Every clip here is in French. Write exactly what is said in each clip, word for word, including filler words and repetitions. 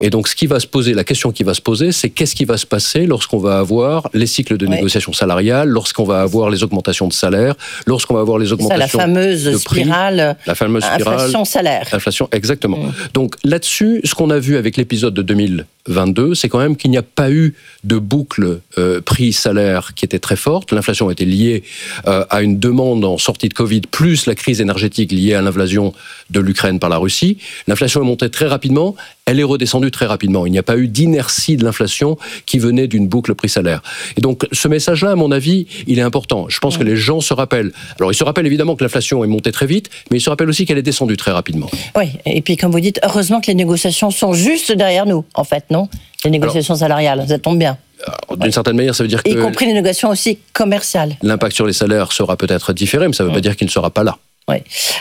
Et donc, ce qui va se poser, la question qui va se poser, c'est qu'est-ce qui va se passer lorsqu'on va avoir les cycles de oui. négociation salariale, lorsqu'on va avoir les augmentations de salaire, lorsqu'on va avoir les augmentations ça, la fameuse de prix, spirale, la fameuse spirale, inflation-salaire. Inflation, exactement. Mmh. Donc là-dessus, ce qu'on a vu avec l'épisode de deux mille vingt-deux, c'est quand même qu'il n'y a pas eu de boucle euh, prix-salaire qui était très forte. L'inflation était liée euh, à une demande en sortie de Covid, plus la crise énergétique liée à l'invasion de l'Ukraine par la Russie. L'inflation est montée très rapidement, elle est redescendue très rapidement. Il n'y a pas eu d'inertie de l'inflation qui venait d'une boucle prix-salaire. Et donc, ce message-là, à mon avis, il est important. Je pense mmh. que les gens se rappellent. Alors, ils se rappellent évidemment que l'inflation est montée très vite, mais ils se rappellent aussi qu'elle est descendue très rapidement. Oui, et puis comme vous dites, heureusement que les négociations sont juste derrière nous, en fait, non ? Les négociations alors, salariales, ça tombe bien. Alors, d'une ouais. certaine manière, ça veut dire que... Y compris les négociations aussi commerciales. L'impact sur les salaires sera peut-être différé, mais ça ne veut mmh. pas dire qu'il ne sera pas là. Oui.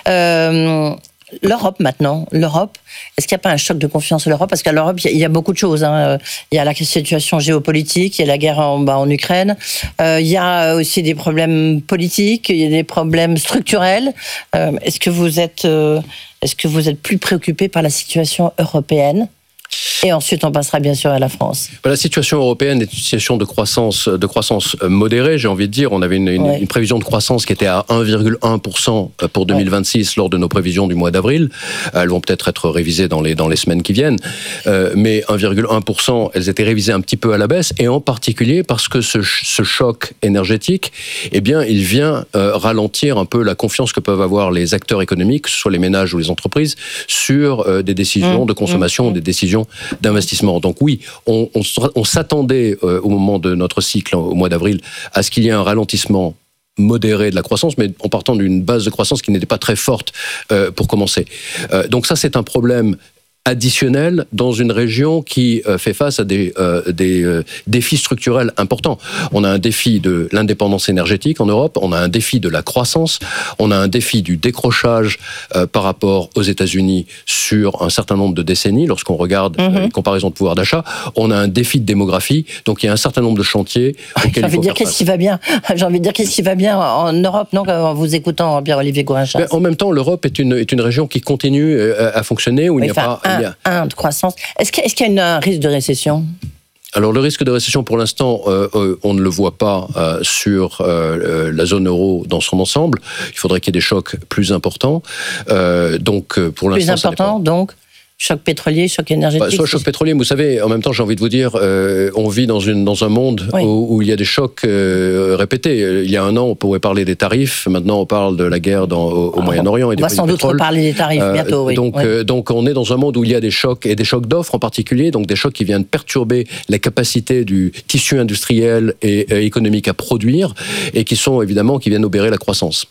Euh, L'Europe maintenant, l'Europe, est-ce qu'il n'y a pas un choc de confiance en l'Europe ? Parce qu'à l'Europe, il y, y a beaucoup de choses. Hein. Il y a la situation géopolitique, il y a la guerre en, bah, en Ukraine, euh, il y a aussi des problèmes politiques, il y a des problèmes structurels. Euh, est-ce que vous êtes, euh, est-ce que vous êtes plus préoccupé par la situation européenne ? Et ensuite, on passera bien sûr à la France. La situation européenne est une situation de croissance, de croissance modérée, j'ai envie de dire. On avait une, une, ouais. une prévision de croissance qui était à un virgule un pour cent pour deux mille vingt-six ouais. lors de nos prévisions du mois d'avril. Elles vont peut-être être révisées dans les, dans les semaines qui viennent. Euh, mais un virgule un pour cent, elles étaient révisées un petit peu à la baisse, et en particulier parce que ce, ce choc énergétique, eh bien, il vient euh, ralentir un peu la confiance que peuvent avoir les acteurs économiques, que ce soit les ménages ou les entreprises, sur euh, des décisions mmh. de consommation, mmh. des décisions d'investissement. Donc oui, on, on, on s'attendait euh, au moment de notre cycle, au mois d'avril, à ce qu'il y ait un ralentissement modéré de la croissance, mais en partant d'une base de croissance qui n'était pas très forte euh, pour commencer. Euh, donc ça, c'est un problème additionnel dans une région qui euh, fait face à des, euh, des euh, défis structurels importants. On a un défi de l'indépendance énergétique en Europe, on a un défi de la croissance, on a un défi du décrochage euh, par rapport aux États-Unis sur un certain nombre de décennies, lorsqu'on regarde mm-hmm. euh, une comparaison de pouvoir d'achat, on a un défi de démographie, donc il y a un certain nombre de chantiers auxquels J'ai envie de dire qu'est-ce qui va bien. J'ai envie de dire qu'est-ce qui va bien en Europe, non, en vous écoutant, Pierre-Olivier Gourinchas. En même temps, l'Europe est une, est une région qui continue à, à fonctionner, où oui, il n'y a pas... Un, un de croissance. Est-ce qu'il, est-ce qu'il y a un risque de récession ? Alors le risque de récession, pour l'instant, euh, euh, on ne le voit pas euh, sur euh, la zone euro dans son ensemble. Il faudrait qu'il y ait des chocs plus importants. Euh, donc pour l'instant, plus important, pas... donc. Choc pétrolier, choc énergétique. Bah, soit choc pétrolier, mais vous savez, en même temps, j'ai envie de vous dire, euh, on vit dans, une, dans un monde oui. où, où il y a des chocs euh, répétés. Il y a un an, on pourrait parler des tarifs. Maintenant, on parle de la guerre dans, au, au Moyen-Orient. Et on va sans doute reparler des tarifs euh, bientôt. Oui. Donc, oui. Euh, donc, on est dans un monde où il y a des chocs, et des chocs d'offres en particulier, donc des chocs qui viennent perturber la capacité du tissu industriel et, et économique à produire, et qui sont évidemment, qui viennent obérer la croissance.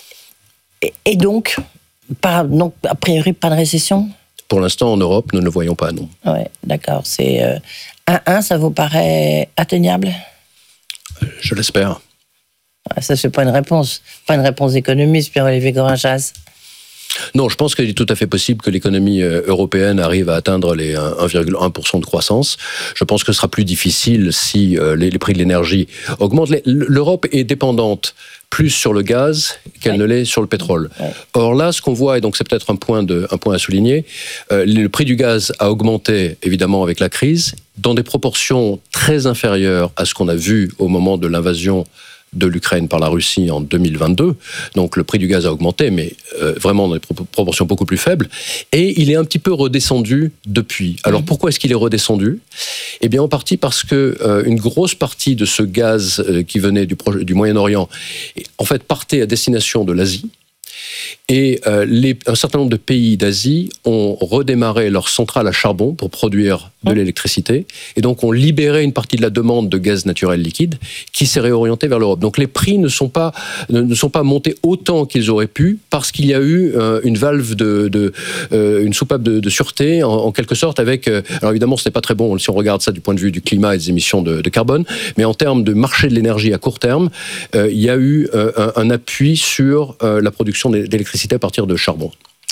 Et, et donc, pas, donc, a priori, pas de récession ? Pour l'instant, en Europe, nous ne le voyons pas, non. Oui, d'accord. C'est euh, un un, ça vous paraît atteignable ? Je l'espère. Ah, ça, c'est pas une réponse. Pas une réponse économiste, Pierre-Olivier Gourinchas. Non, je pense qu'il est tout à fait possible que l'économie européenne arrive à atteindre les un virgule un pour cent de croissance. Je pense que ce sera plus difficile si les, les prix de l'énergie augmentent. L'Europe est dépendante plus sur le gaz qu'elle oui. ne l'est sur le pétrole. Oui. Or là, ce qu'on voit, et donc c'est peut-être un point, de, un point à souligner, euh, le prix du gaz a augmenté, évidemment, avec la crise, dans des proportions très inférieures à ce qu'on a vu au moment de l'invasion de l'Ukraine par la Russie en deux mille vingt-deux. Donc le prix du gaz a augmenté, mais euh, vraiment dans des proportions beaucoup plus faibles. Et il est un petit peu redescendu depuis. Alors mmh. pourquoi est-ce qu'il est redescendu ? Eh bien en partie parce que euh, une grosse partie de ce gaz euh, qui venait du, projet, du Moyen-Orient, en fait partait à destination de l'Asie. Et euh, les, un certain nombre de pays d'Asie ont redémarré leurs centrales à charbon pour produire de l'électricité, et donc ont libéré une partie de la demande de gaz naturel liquide qui s'est réorientée vers l'Europe. Donc les prix ne sont pas, ne sont pas montés autant qu'ils auraient pu parce qu'il y a eu euh, une valve, de, de, euh, une soupape de, de sûreté en, en quelque sorte avec... Euh, alors évidemment, ce n'est pas très bon si on regarde ça du point de vue du climat et des émissions de, de carbone, mais en termes de marché de l'énergie à court terme, euh, il y a eu euh, un, un appui sur euh, la production d'électricité à partir de charbon.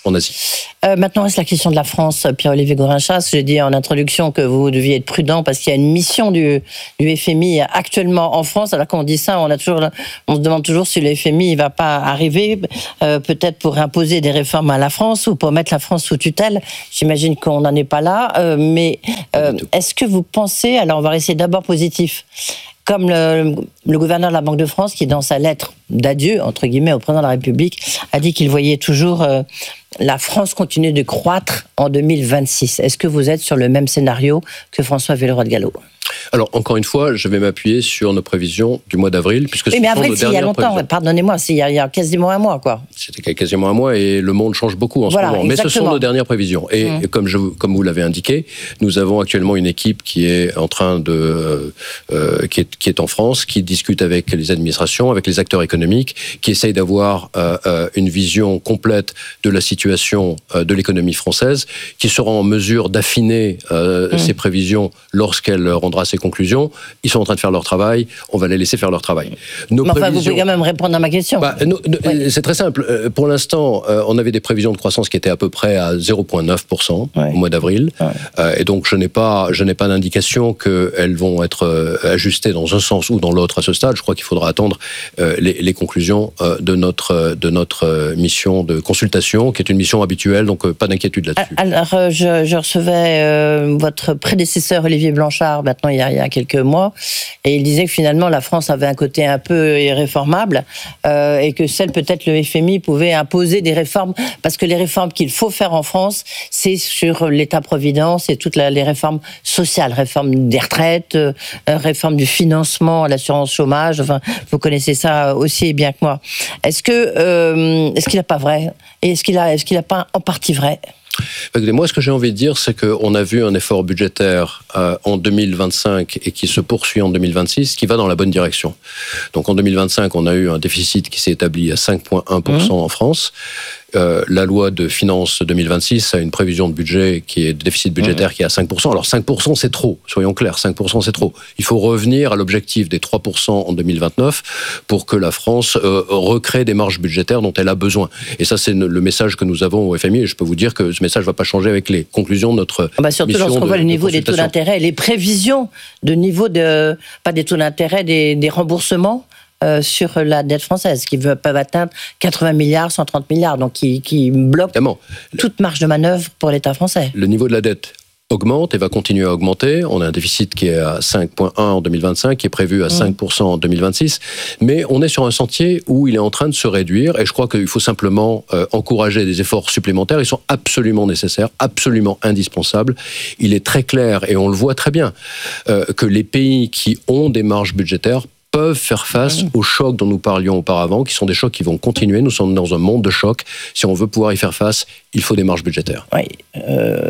en Asie. Euh, maintenant, reste la question de la France. Pierre-Olivier Gourin-Chasse, j'ai dit en introduction que vous deviez être prudent parce qu'il y a une mission du, du F M I actuellement en France. Alors quand on dit ça, on, a toujours, on se demande toujours si le F M I ne va pas arriver, euh, peut-être pour imposer des réformes à la France ou pour mettre la France sous tutelle. J'imagine qu'on n'en est pas là. Euh, mais euh, est-ce que vous pensez, alors on va rester d'abord positif, comme le, le gouverneur de la Banque de France, qui dans sa lettre d'adieu, entre guillemets, au président de la République, a dit qu'il voyait toujours euh, la France continuer de croître en deux mille vingt-six. Est-ce que vous êtes sur le même scénario que François Villeroy de Galhau ? Alors, encore une fois, je vais m'appuyer sur nos prévisions du mois d'avril, puisque oui, mais avril, c'est il y a longtemps, prévisions. Pardonnez-moi, c'est il y, a, il y a quasiment un mois, quoi. C'était quasiment un mois et le monde change beaucoup en voilà, ce moment. Exactement. Mais ce sont nos dernières prévisions. Et mmh. comme, je, comme vous l'avez indiqué, nous avons actuellement une équipe qui est en train de, euh, qui, est, qui est en France, qui discute avec les administrations, avec les acteurs économiques, qui essaye d'avoir euh, une vision complète de la situation euh, de l'économie française, qui sera en mesure d'affiner euh, mmh. ses prévisions lorsqu'elle rendra ses conclusions. Ils sont en train de faire leur travail, on va les laisser faire leur travail. Nos Mais enfin, prévisions... vous pouvez quand même répondre à ma question. Bah, nous, oui. C'est très simple. Pour l'instant, euh, on avait des prévisions de croissance qui étaient à peu près à zéro virgule neuf pour cent oui. au mois d'avril. Oui. Euh, et donc, je n'ai pas, je n'ai pas d'indication qu'elles vont être euh, ajustées dans un sens ou dans l'autre à ce stade. Je crois qu'il faudra attendre euh, les, les conclusions euh, de notre, de notre mission de consultation, qui est une mission habituelle, donc euh, pas d'inquiétude là-dessus. Alors, euh, je, je recevais euh, votre prédécesseur Olivier Blanchard, maintenant il y a, il y a quelques mois, et il disait que finalement la France avait un côté un peu irréformable euh, et que seul peut-être le F M I pouvait imposer des réformes, parce que les réformes qu'il faut faire en France, c'est sur l'État-providence et toutes la, les réformes sociales, réforme des retraites, euh, réforme du financement à l'assurance chômage, enfin, vous connaissez ça aussi bien que moi. Est-ce que, euh, est-ce qu'il n'a pas vrai ? Et est-ce qu'il a, est-ce qu'il n'a pas en partie vrai ? Moi, ce que j'ai envie de dire, c'est qu'on a vu un effort budgétaire euh, en deux mille vingt-cinq et qui se poursuit en deux mille vingt-six, qui va dans la bonne direction. Donc en deux mille vingt-cinq, on a eu un déficit qui s'est établi à cinq virgule un pour cent mmh. en France. Euh, la loi de finances deux mille vingt-six a une prévision de budget qui est de déficit budgétaire mmh. qui est à cinq pour cent. Alors cinq pour cent c'est trop, soyons clairs, cinq pour cent c'est trop. Il faut revenir à l'objectif des trois pour cent en deux mille vingt-neuf pour que la France euh, recrée des marges budgétaires dont elle a besoin. Et ça c'est le message que nous avons au F M I, et je peux vous dire que ce message ne va pas changer avec les conclusions de notre ah bah surtout mission lorsqu'on de, voit le niveau de des taux d'intérêt, les prévisions de niveau de, pas des taux d'intérêt, des, des remboursements Euh, sur la dette française, qui peuvent atteindre quatre-vingts milliards, cent trente milliards, donc qui, qui bloquent Évidemment. toute marge de manœuvre pour l'État français. Le niveau de la dette augmente et va continuer à augmenter. On a un déficit qui est à cinq virgule un en deux mille vingt-cinq, qui est prévu à mmh. cinq pour cent en deux mille vingt-six, mais on est sur un sentier où il est en train de se réduire, et je crois qu'il faut simplement euh, encourager des efforts supplémentaires. Ils sont absolument nécessaires, absolument indispensables. Il est très clair, et on le voit très bien, euh, que les pays qui ont des marges budgétaires peuvent faire face aux chocs dont nous parlions auparavant, qui sont des chocs qui vont continuer. Nous sommes dans un monde de chocs. Si on veut pouvoir y faire face, il faut des marges budgétaires. Oui. Euh,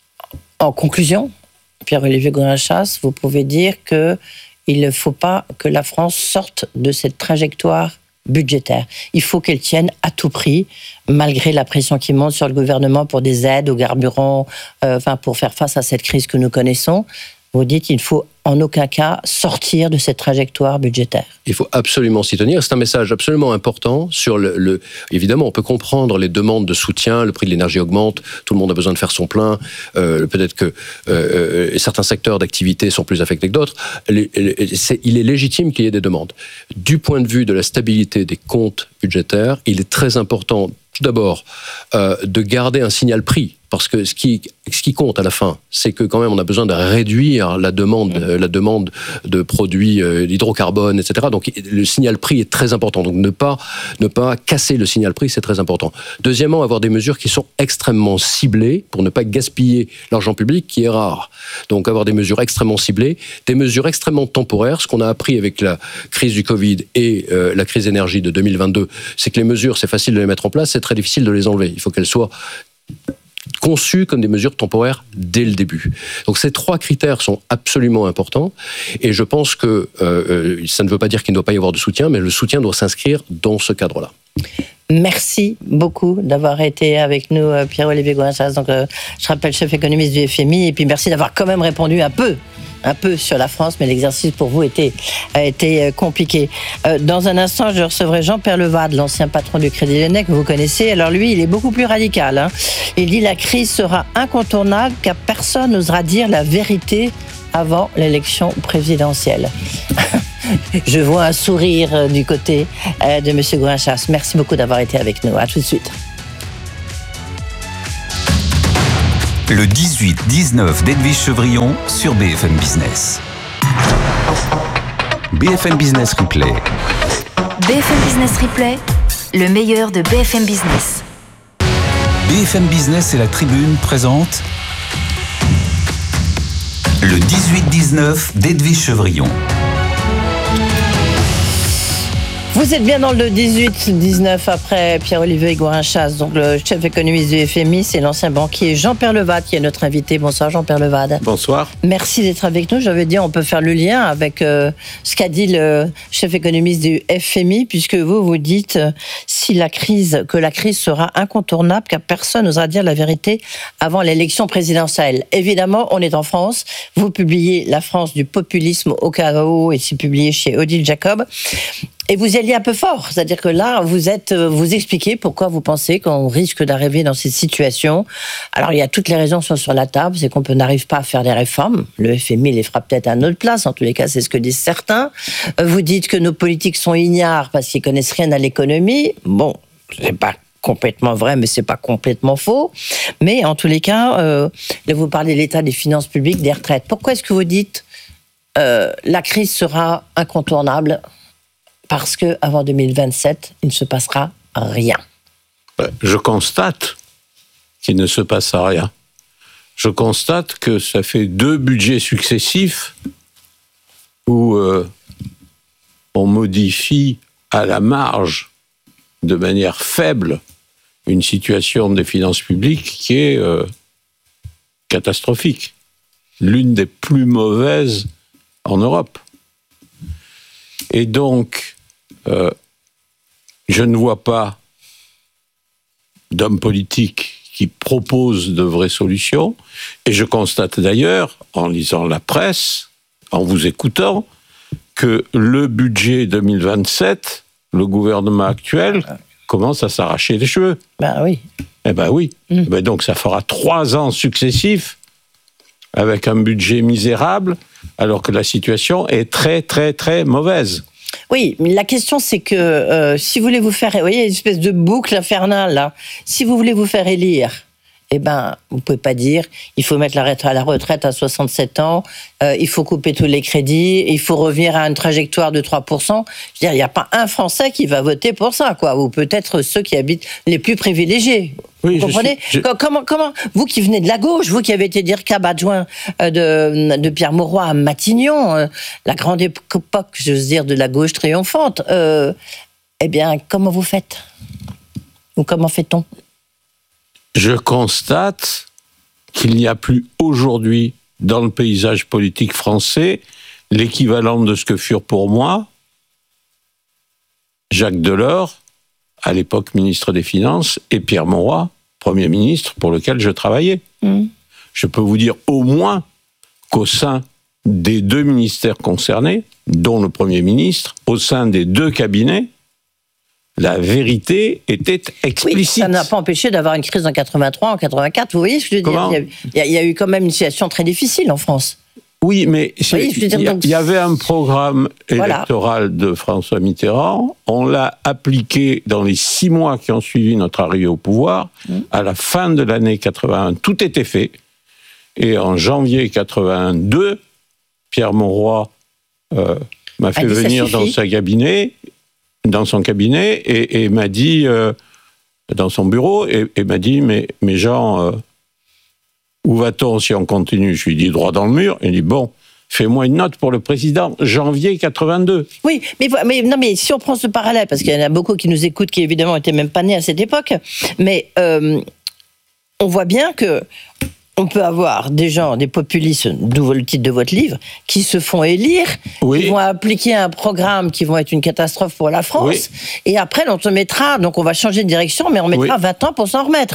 en conclusion, Pierre-Olivier Gourin-Chasse, vous pouvez dire qu'il ne faut pas que la France sorte de cette trajectoire budgétaire. Il faut qu'elle tienne à tout prix, malgré la pression qui monte sur le gouvernement pour des aides aux carburants, euh, enfin pour faire face à cette crise que nous connaissons. Vous dites qu'il ne faut en aucun cas sortir de cette trajectoire budgétaire. Il faut absolument s'y tenir. C'est un message absolument important sur le, le... Évidemment, on peut comprendre les demandes de soutien, le prix de l'énergie augmente, tout le monde a besoin de faire son plein, euh, peut-être que euh, certains secteurs d'activité sont plus affectés que d'autres. Les, les, c'est, il est légitime qu'il y ait des demandes. Du point de vue de la stabilité des comptes budgétaires, il est très important, tout d'abord, euh, de garder un signal prix. Parce que ce qui, ce qui compte à la fin, c'est que quand même on a besoin de réduire la demande, mmh. la demande de produits euh, d'hydrocarbone, et cetera. Donc le signal prix est très important. Donc ne pas, ne pas casser le signal prix, c'est très important. Deuxièmement, avoir des mesures qui sont extrêmement ciblées pour ne pas gaspiller l'argent public, qui est rare. Donc avoir des mesures extrêmement ciblées, des mesures extrêmement temporaires. Ce qu'on a appris avec la crise du Covid et euh, la crise énergie de deux mille vingt-deux, c'est que les mesures, c'est facile de les mettre en place, c'est très difficile de les enlever. Il faut qu'elles soient conçues comme des mesures temporaires dès le début. Donc ces trois critères sont absolument importants, et je pense que euh, ça ne veut pas dire qu'il ne doit pas y avoir de soutien, mais le soutien doit s'inscrire dans ce cadre-là. Merci beaucoup d'avoir été avec nous, Pierre-Olivier Gourin-Chasse. Donc, euh, je rappelle, chef économiste du F M I, et puis merci d'avoir quand même répondu un peu un peu sur la France, mais l'exercice pour vous était, a été compliqué. Euh, dans un instant, je recevrai Jean-Pierre Levade, l'ancien patron du Crédit Lyonnais que vous connaissez. Alors lui, il est beaucoup plus radical. Hein. Il dit la crise sera incontournable car personne n'osera dire la vérité avant l'élection présidentielle. Je vois un sourire du côté de M. Gourin-Chasse. Merci beaucoup d'avoir été avec nous. À tout de suite. Le dix-huit dix-neuf d'Edwige Chevrillon sur B F M Business. B F M Business Replay. B F M Business Replay, le meilleur de B F M Business. B F M Business et la Tribune présentent le dix-huit dix-neuf d'Edwige Chevrillon. Vous êtes bien dans le dix-huit dix-neuf après Pierre-Olivier Gourin-Chasse, donc le chef économiste du F M I, c'est l'ancien banquier Jean-Pierre Levade qui est notre invité. Bonsoir Jean-Pierre Levade. Bonsoir. Merci d'être avec nous. J'avais dit on peut faire le lien avec euh, ce qu'a dit le chef économiste du F M I, puisque vous vous dites euh, si la crise, que la crise sera incontournable, car personne n'osera dire la vérité avant l'élection présidentielle. Évidemment, on est en France. Vous publiez La France du populisme au chaos, et c'est publié chez Odile Jacob. Et vous y alliez un peu fort, c'est-à-dire que là, vous êtes, vous expliquez pourquoi vous pensez qu'on risque d'arriver dans cette situation. Alors, il y a toutes les raisons sont sur la table, c'est qu'on n'arrive pas à faire des réformes. Le F M I les fera peut-être à notre place, en tous les cas, c'est ce que disent certains. Vous dites que nos politiques sont ignares parce qu'ils connaissent rien à l'économie. Bon, c'est pas complètement vrai, mais c'est pas complètement faux. Mais en tous les cas, euh, là, vous parlez de l'état des finances publiques, des retraites. Pourquoi est-ce que vous dites euh, la crise sera incontournable ? Parce qu'avant deux mille vingt-sept, il ne se passera rien. Je constate qu'il ne se passe rien. Je constate que ça fait deux budgets successifs où euh, on modifie à la marge, de manière faible, une situation des finances publiques qui est euh, catastrophique. L'une des plus mauvaises en Europe. Et donc, euh, je ne vois pas d'homme politique qui propose de vraies solutions. Et je constate d'ailleurs, en lisant la presse, en vous écoutant, que le budget deux mille vingt-sept, le gouvernement actuel, commence à s'arracher les cheveux. Ben oui. Eh ben oui. Mmh. Eh ben donc ça fera trois ans successifs avec un budget misérable, alors que la situation est très, très, très mauvaise. Oui, mais la question c'est que euh, si vous voulez vous faire, vous voyez, une espèce de boucle infernale là. Si vous voulez vous faire élire, eh ben, vous pouvez pas dire il faut mettre la retraite à la retraite à soixante-sept ans, euh, il faut couper tous les crédits, il faut revenir à une trajectoire de trois pour cent. Je veux dire, il n'y a pas un Français qui va voter pour ça, quoi. Ou peut-être ceux qui habitent les plus privilégiés. Oui, vous comprenez je suis, je... comment, comment, vous qui venez de la gauche, vous qui avez été dire cab adjoint de, de Pierre Mauroy à Matignon, euh, la grande époque, j'ose dire, de la gauche triomphante, euh, eh bien, comment vous faites ? Ou comment fait-on ? Je constate qu'il n'y a plus aujourd'hui, dans le paysage politique français, l'équivalent de ce que furent pour moi Jacques Delors, à l'époque ministre des Finances, et Pierre Mauroy, Premier ministre, pour lequel je travaillais. Mmh. Je peux vous dire au moins qu'au sein des deux ministères concernés, dont le Premier ministre, au sein des deux cabinets, la vérité était explicite. Oui, ça n'a pas empêché d'avoir une crise en quatre-vingt-trois, en quatre-vingt-quatre. Vous voyez ce que je veux Comment ? dire ? il y, a, il y a eu quand même une situation très difficile en France. Oui, mais oui, il y, donc... y avait un programme électoral voilà. de François Mitterrand. On l'a appliqué dans les six mois qui ont suivi notre arrivée au pouvoir. Mmh. À la fin de l'année quatre-vingt-un, tout était fait. Et en janvier quatre-vingt-deux, Pierre Mauroy euh, m'a fait venir dans sa cabinet, dans son cabinet, et, et m'a dit, euh, dans son bureau, et, et m'a dit, mais, mais Jean... Euh, où va-t-on si on continue ? Je lui dis droit dans le mur. Il dit bon, fais-moi une note pour le président. Janvier quatre-vingt-deux. Oui, mais, mais, non, mais si on prend ce parallèle, parce qu'il y en a beaucoup qui nous écoutent, qui évidemment n'étaient même pas nés à cette époque, mais euh, on voit bien que on peut avoir des gens, des populistes, d'où le titre de votre livre, qui se font élire, oui. qui vont appliquer un programme qui vont être une catastrophe pour la France, oui. et après on te mettra, donc on va changer de direction, mais on mettra oui. vingt ans pour s'en remettre.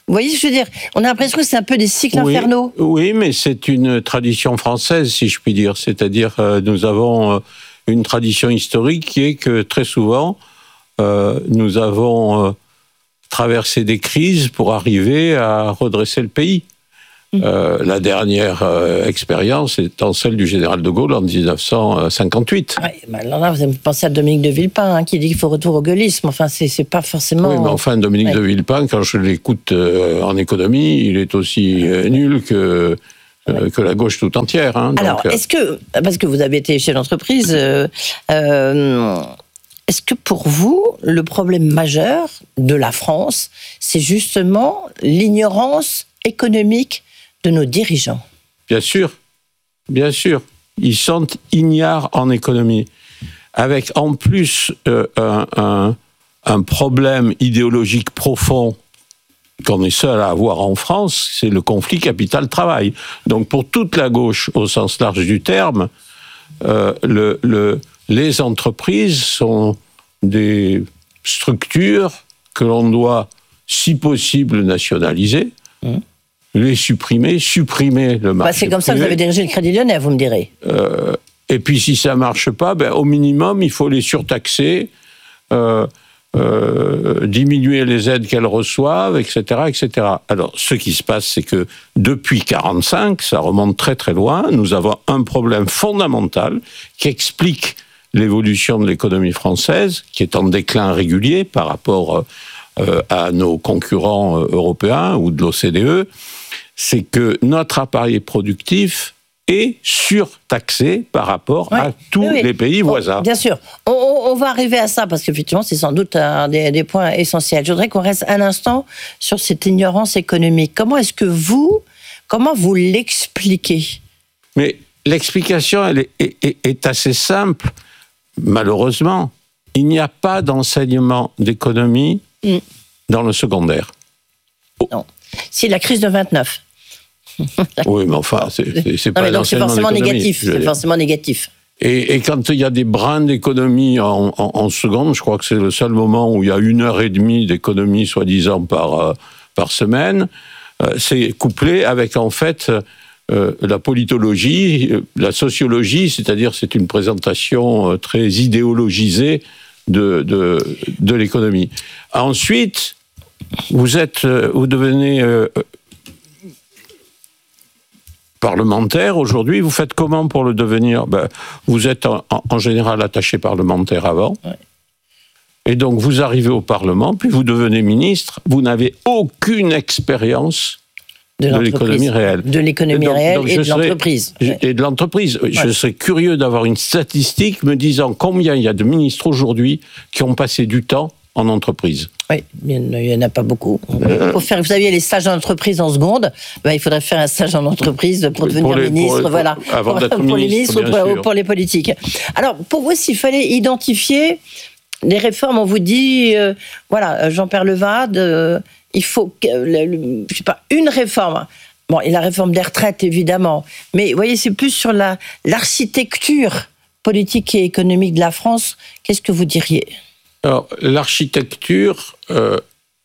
Vous voyez ce que je veux dire? On a l'impression que c'est un peu des cycles oui, infernaux. Oui, mais c'est une tradition française, si je puis dire. C'est-à-dire, euh, nous avons euh, une tradition historique qui est que très souvent, euh, nous avons euh, traversé des crises pour arriver à redresser le pays. Euh, la dernière euh, expérience étant celle du général de Gaulle en dix-neuf cent cinquante-huit. Ouais, bah alors là, vous avez pensé à Dominique de Villepin, hein, qui dit qu'il faut retour au gaullisme. Enfin, c'est, c'est pas forcément... Oui, mais enfin, Dominique ouais. de Villepin, quand je l'écoute euh, en économie, il est aussi euh, nul que, euh, que la gauche tout entière. Hein, alors, donc, euh... est-ce que, parce que vous avez été chef d'entreprise, euh, euh, est-ce que pour vous, le problème majeur de la France, c'est justement l'ignorance économique de nos dirigeants? Bien sûr, bien sûr. Ils sont ignares en économie. Avec en plus euh, un, un, un problème idéologique profond qu'on est seul à avoir en France, c'est le conflit capital-travail. Donc pour toute la gauche, au sens large du terme, euh, le, le, les entreprises sont des structures que l'on doit, si possible, nationaliser. Mmh. Les supprimer, supprimer le marché. Bah, c'est comme ça que vous avez dirigé le Crédit Lyonnais, vous me direz. Euh, et puis si ça ne marche pas, ben, au minimum, il faut les surtaxer, euh, euh, diminuer les aides qu'elles reçoivent, et cetera, et cetera. Alors, ce qui se passe, c'est que depuis mille neuf cent quarante-cinq, ça remonte très très loin, nous avons un problème fondamental qui explique l'évolution de l'économie française, qui est en déclin régulier par rapport euh, à nos concurrents européens ou de l'O C D E, c'est que notre appareil productif est surtaxé par rapport oui, à tous oui, oui. les pays voisins. Oh, bien sûr. On, on, on va arriver à ça, parce qu'effectivement, c'est sans doute un des, des points essentiels. Je voudrais qu'on reste un instant sur cette ignorance économique. Comment est-ce que vous, comment vous l'expliquez? Mais l'explication, elle est, est, est assez simple. Malheureusement, il n'y a pas d'enseignement d'économie mm. dans le secondaire. Oh. Non. C'est la crise de vingt-neuf. Oui, mais enfin, c'est, c'est, c'est non, pas mais donc c'est forcément négatif. C'est forcément négatif. Et, et quand il y a des brins d'économie en, en, en seconde, je crois que c'est le seul moment où il y a une heure et demie d'économie, soi-disant, par, euh, par semaine, euh, c'est couplé avec, en fait, euh, la politologie, la sociologie, c'est-à-dire c'est une présentation euh, très idéologisée de, de, de l'économie. Ensuite, vous êtes, euh, vous devenez... Euh, parlementaire aujourd'hui, vous faites comment pour le devenir? Ben, vous êtes en, en général attaché parlementaire avant, ouais. Et donc vous arrivez au Parlement, puis vous devenez ministre, vous n'avez aucune expérience de, de l'économie réelle. De l'économie donc, réelle donc et de serais, l'entreprise. Ouais. Et de l'entreprise. Ouais. Je serais curieux d'avoir une statistique me disant combien il y a de ministres aujourd'hui qui ont passé du temps en entreprise. Oui, il n'y en a pas beaucoup. Pour faire, vous saviez, les stages en entreprise en seconde, ben, il faudrait faire un stage en entreprise pour devenir pour les, ministre, pour, voilà. Pour, avant pour, d'être pour ministre, les ministres ou pour, pour les politiques. Alors, pour vous, s'il fallait identifier les réformes, on vous dit, euh, voilà, Jean-Pierre Levade, euh, il faut, euh, je sais pas, une réforme. Bon, et la réforme des retraites, évidemment. Mais, vous voyez, c'est plus sur la, l'architecture politique et économique de la France. Qu'est-ce que vous diriez ? Alors, l'architecture, euh,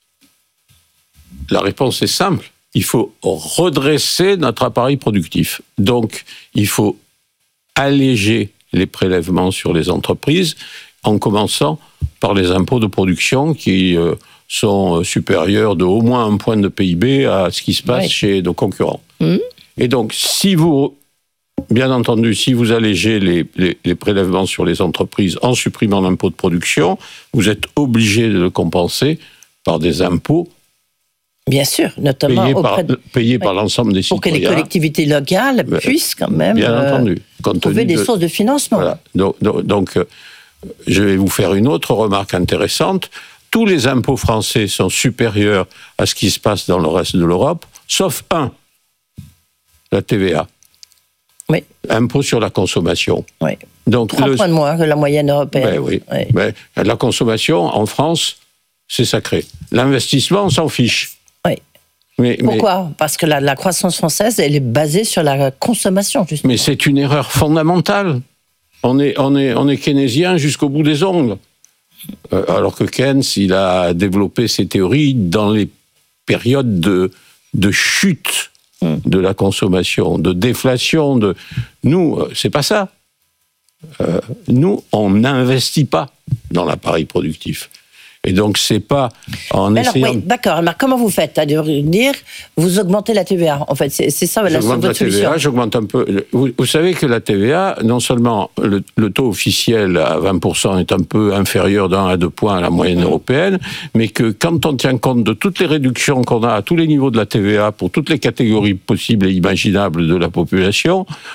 la réponse est simple. Il faut redresser notre appareil productif. Donc, il faut alléger les prélèvements sur les entreprises, en commençant par les impôts de production qui euh, sont supérieurs de au moins un point de P I B à ce qui se passe oui. chez nos concurrents. Mmh. Et donc, si vous... Bien entendu, si vous allégez les, les, les prélèvements sur les entreprises en supprimant l'impôt de production, vous êtes obligé de le compenser par des impôts. Bien sûr, notamment payés auprès par, de... payés oui. par l'ensemble des pour citoyens. Pour que les collectivités locales puissent quand même bien euh, entendu, trouver des de... sources de financement. Voilà. Donc, donc, donc, je vais vous faire une autre remarque intéressante. Tous les impôts français sont supérieurs à ce qui se passe dans le reste de l'Europe, sauf un, la T V A. Oui. Impôt sur la consommation. Oui. Donc, Trois le... points de moins que la moyenne européenne. Ben oui. Oui. Ben, la consommation, en France, c'est sacré. L'investissement, on s'en fiche. Oui. Mais, Pourquoi mais... Parce que la, la croissance française, elle est basée sur la consommation, justement. Mais c'est une erreur fondamentale. On est, on est, on est keynésien jusqu'au bout des ongles. Euh, alors que Keynes, il a développé ses théories dans les période de, de chute de la consommation, de déflation. De... Nous, c'est pas ça. Euh, nous, on n'investit pas dans l'appareil productif. Et donc, c'est pas en alors, essayant... Oui, d'accord. Alors, comment vous faites? À dire, vous augmentez la T V A, en fait. C'est, c'est ça, la, j'augmente votre la T V A, solution. J'augmente un peu... Vous, vous savez que la T V A, non seulement le, le taux officiel à vingt pour cent est un peu inférieur d'un à deux points à la moyenne mmh. européenne, mais que quand on tient compte de toutes les réductions qu'on a à tous les niveaux de la T V A pour toutes les catégories possibles et imaginables de la population,